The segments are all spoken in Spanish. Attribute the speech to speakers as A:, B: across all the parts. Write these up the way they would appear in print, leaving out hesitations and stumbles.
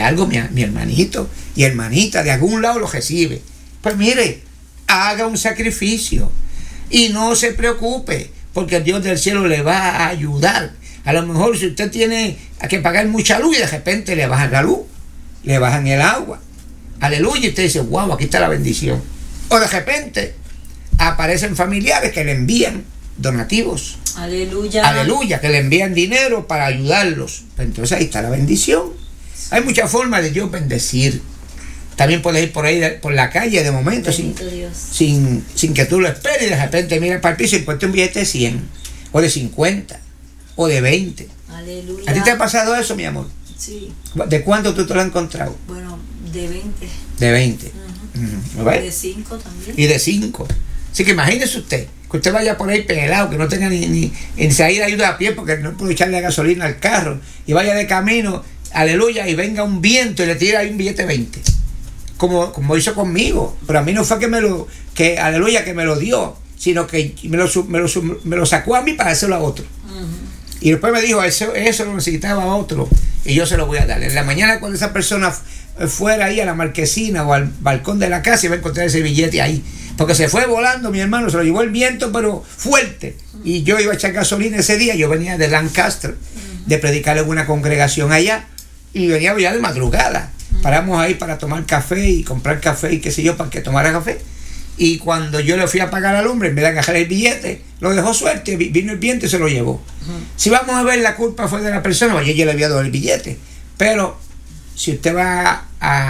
A: algo mi hermanito y hermanita de algún lado lo recibe. Pues mire, haga un sacrificio y no se preocupe, porque el Dios del cielo le va a ayudar. A lo mejor si usted tiene que pagar mucha luz y de repente le bajan la luz, le bajan el agua, aleluya, y usted dice, wow, aquí está la bendición. O de repente aparecen familiares que le envían donativos, aleluya, que le envían dinero para ayudarlos. Entonces ahí está la bendición. Hay muchas formas de Dios bendecir. También puedes ir por ahí, por la calle de momento, sin que tú lo esperes, y de repente miras para el piso y encuentras un billete de 100, o de 50, o de 20.
B: Aleluya.
A: ¿A ti te ha pasado eso, mi amor?
B: Sí.
A: ¿De cuánto tú te lo has encontrado?
B: Bueno, de 20.
A: De 20.
B: Uh-huh. De 5 también.
A: Y de 5. Así que imagínese usted, que usted vaya por ahí pelado, que no tenga ni salir ayuda a pie porque no puede echarle gasolina al carro, y vaya de camino, aleluya, y venga un viento y le tira ahí un billete de 20. Como hizo conmigo, pero a mí no fue que me lo dio, sino que me lo sacó a mí para dárselo a otro. Uh-huh. Y después me dijo, eso lo necesitaba a otro, y yo se lo voy a dar. En la mañana, cuando esa persona fuera ahí a la marquesina o al balcón de la casa, iba a encontrar ese billete ahí, porque se fue volando, mi hermano, se lo llevó el viento, pero fuerte. Y yo iba a echar gasolina ese día, yo venía de Lancaster, de predicar en una congregación allá, y venía ya de madrugada. Paramos ahí para tomar café y comprar café y qué sé yo, para que tomara café. Y cuando yo le fui a pagar al hombre, en vez de agarrar el billete, lo dejó suelto, vino el viento y se lo llevó. Uh-huh. Si vamos a ver, la culpa fue de la persona, pues yo le había dado el billete. Pero si usted va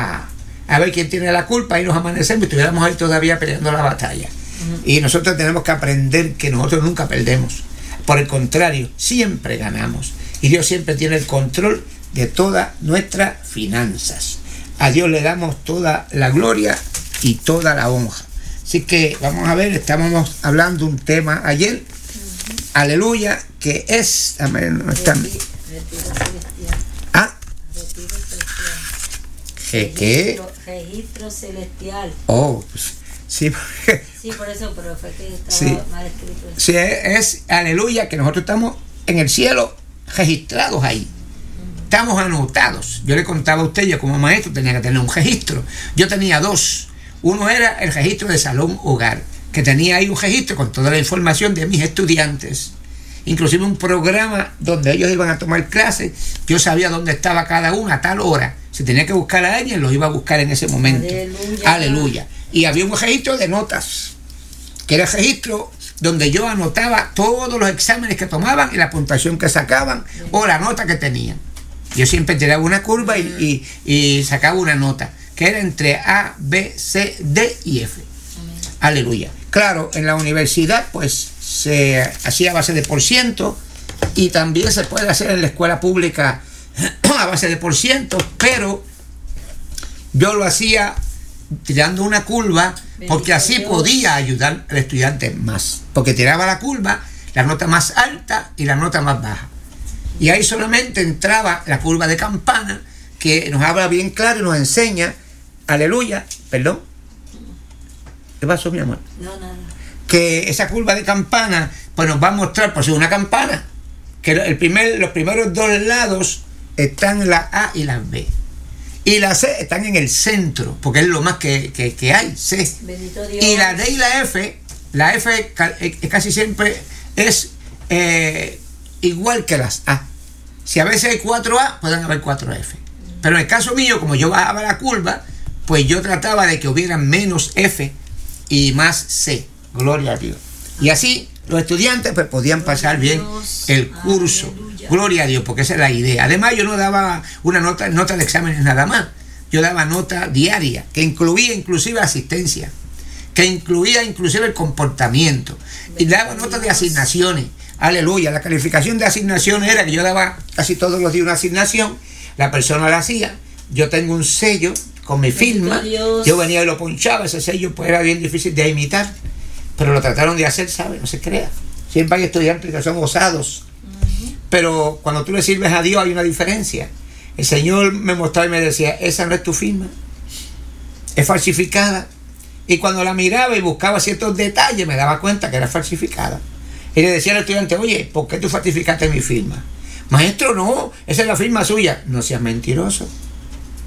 A: a ver quién tiene la culpa, ahí nos amanecemos y estuviéramos ahí todavía peleando la batalla. Uh-huh. Y nosotros tenemos que aprender que nosotros nunca perdemos. Por el contrario, siempre ganamos. Y Dios siempre tiene el control de todas nuestras finanzas. A Dios le damos toda la gloria y toda la honra. Así que vamos a ver, estábamos hablando un tema ayer, uh-huh. Aleluya, que es, no está,
B: retiro celestial. Retiro celestial.
A: ¿Qué?
B: Registro celestial.
A: Oh, pues, sí.
B: Sí, por eso, pero fue que estaba
A: sí.
B: Mal escrito.
A: Sí, es aleluya, que nosotros estamos en el cielo registrados ahí. Estamos anotados. Yo le contaba a usted, yo como maestro tenía que tener un registro. Yo tenía 2. Uno era el registro de salón hogar, que tenía ahí un registro con toda la información de mis estudiantes. Inclusive un programa donde ellos iban a tomar clases. Yo sabía dónde estaba cada uno a tal hora. Si tenía que buscar a alguien, lo iba a buscar en ese momento. Aleluya. Y había un registro de notas, que era el registro donde yo anotaba todos los exámenes que tomaban y la puntuación que sacaban o la nota que tenían. Yo siempre tiraba una curva y sacaba una nota, que era entre A, B, C, D y F. Amén. Aleluya. Claro, en la universidad pues se hacía a base de %, y también se puede hacer en la escuela pública a base de %, pero yo lo hacía tirando una curva, porque así podía ayudar al estudiante más, porque tiraba la curva, la nota más alta y la nota más baja. Y ahí solamente entraba la curva de campana, que nos habla bien claro y nos enseña, aleluya, perdón. ¿Qué pasó, mi amor?
B: No, nada.
A: Que esa curva de campana, pues nos va a mostrar, por ser una campana, que los primeros 2 lados están la A y la B. Y la C están en el centro, porque es lo más que hay, C.
B: Bendito Dios.
A: Y la D y la F casi siempre es igual que las A. Si a veces hay 4A, pueden haber 4F. Pero en el caso mío, como yo bajaba la curva, pues yo trataba de que hubiera menos F y más C. Gloria a Dios. Y así los estudiantes pues podían pasar bien el curso. Aleluya. Gloria a Dios, porque esa es la idea. Además, yo no daba una nota de exámenes nada más. Yo daba nota diaria, que incluía inclusive asistencia, que incluía inclusive el comportamiento, y daba notas de asignaciones. Aleluya. La calificación de asignaciones era que yo daba casi todos los días una asignación, la persona la hacía, yo tengo un sello con mi firma, yo venía y lo ponchaba, ese sello pues era bien difícil de imitar, pero lo trataron de hacer, ¿sabe? No se crea. Siempre hay estudiantes que son osados, pero cuando tú le sirves a Dios hay una diferencia. El Señor me mostraba y me decía, esa no es tu firma, es falsificada. Y cuando la miraba y buscaba ciertos detalles, me daba cuenta que era falsificada. Y le decía al estudiante, oye, ¿por qué tú falsificaste mi firma? Maestro, no, esa es la firma suya. No seas mentiroso.